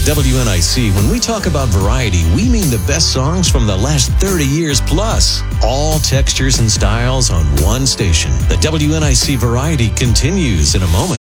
WNIC, when we talk about variety, we mean the best songs from the last 30 years plus. All textures and styles on one station. The WNIC Variety continues in a moment.